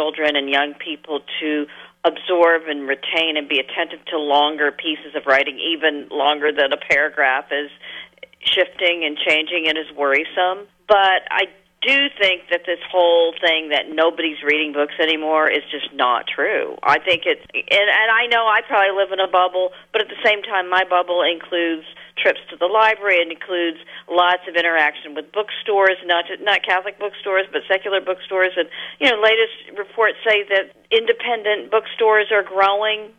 children and young people to absorb and retain and be attentive to longer pieces of writing, even longer than a paragraph, is shifting and changing and is worrisome. But I do think that this whole thing that nobody's reading books anymore is just not true. I think it's, and I know I probably live in a bubble, but at the same time, my bubble includes trips to the library. It includes lots of interaction with bookstores, not Catholic bookstores, but secular bookstores. And, latest reports say that independent bookstores are growing,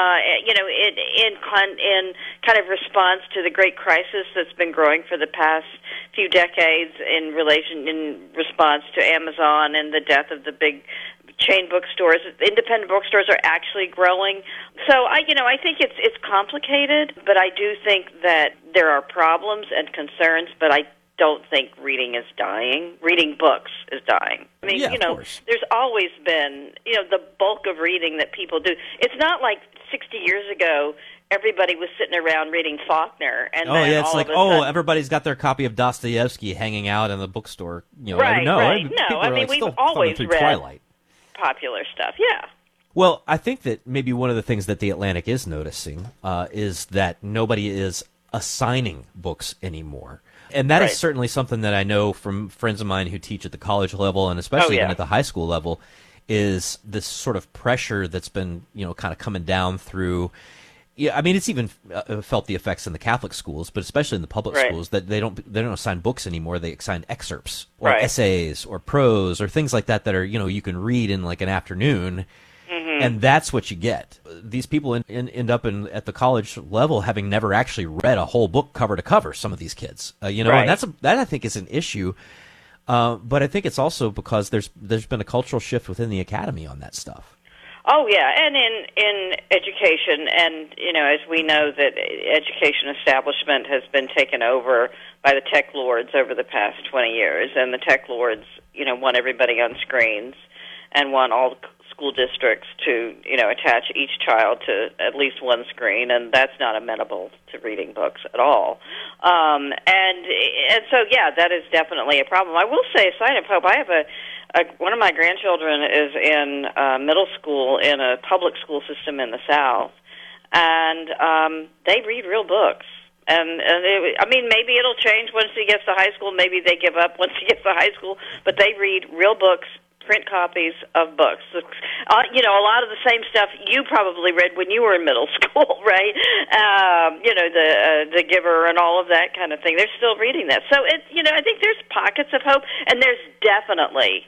in kind of response to the great crisis that's been growing for the past few decades in response to Amazon and the death of the big chain bookstores. Independent bookstores are actually growing. So I think it's complicated, but I do think that there are problems and concerns, but I don't think reading is dying. Reading books is dying. I mean, there's always been, the bulk of reading that people do. It's not like 60 years ago everybody was sitting around reading Faulkner. And it's like, everybody's got their copy of Dostoevsky hanging out in the bookstore. Right. No, I mean, we've always read Twilight. Popular stuff, yeah. Well, I think that maybe one of the things that The Atlantic is noticing is that nobody is assigning books anymore. And that is certainly something that I know from friends of mine who teach at the college level and especially even at the high school level, is this sort of pressure that's been, kind of coming down through. Yeah, I mean, it's even felt the effects in the Catholic schools, but especially in the public schools, that they don't assign books anymore. They assign excerpts or essays or prose or things like that are, you can read in like an afternoon. And that's what you get. These people end up at the college level having never actually read a whole book cover to cover, some of these kids. And that I think is an issue. But I think it's also because there's been a cultural shift within the academy on that stuff. Oh, yeah, and in education, and, as we know that education establishment has been taken over by the tech lords over the past 20 years, and the tech lords, want everybody on screens and want all school districts to, attach each child to at least one screen, and that's not amenable to reading books at all. And so, yeah, that is definitely a problem. I will say, sign of hope, I have one of my grandchildren is in middle school in a public school system in the South, and they read real books. And maybe it'll change once he gets to high school. Maybe they give up once he gets to high school, but they read real books, print copies of books. A lot of the same stuff you probably read when you were in middle school, right? The Giver and all of that kind of thing. They're still reading that. So I think there's pockets of hope, and there's definitely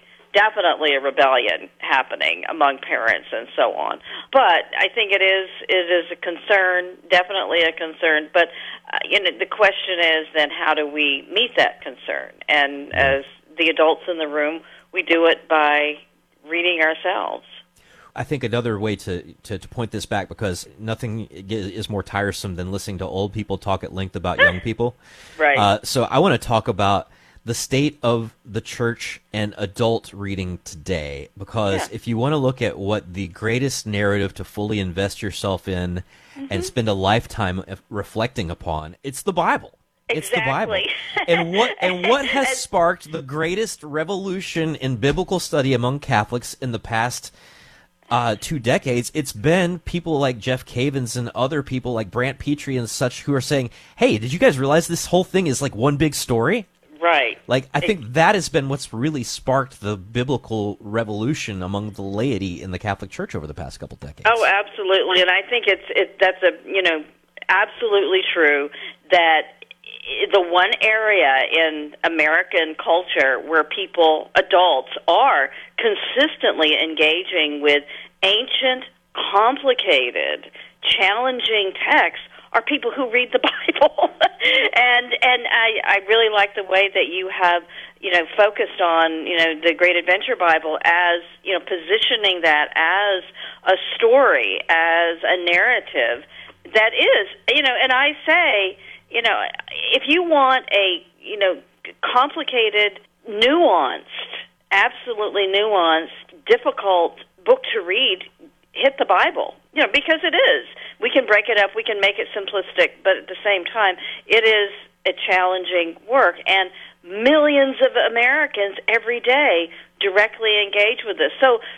a rebellion happening among parents and so on. But I think it is a concern, definitely a concern. But the question is then, how do we meet that concern? And as the adults in the room, we do it by reading ourselves. I think another way to point this back, because nothing is more tiresome than listening to old people talk at length about young people. Right. So I want to talk about the state of the church and adult reading today, because if you want to look at what the greatest narrative to fully invest yourself in and spend a lifetime reflecting upon, it's the Bible. It's the Bible. And what has sparked the greatest revolution in biblical study among Catholics in the past 2 decades? It's been people like Jeff Cavins and other people like Brant Petrie and such who are saying, hey, did you guys realize this whole thing is like one big story? Right. Like, I think that has been what's really sparked the biblical revolution among the laity in the Catholic Church over the past couple decades. Oh, absolutely. And I think that's absolutely true that the one area in American culture where adults are consistently engaging with ancient, complicated, challenging texts are people who read the Bible. and I really like the way that you have, focused on, the Great Adventure Bible as, positioning that as a story, as a narrative that is, and I say, if you want a, complicated, nuanced, absolutely nuanced, difficult book to read, hit the Bible, because it is. We can break it up, we can make it simplistic, but at the same time, it is a challenging work, and millions of Americans every day directly engage with this. So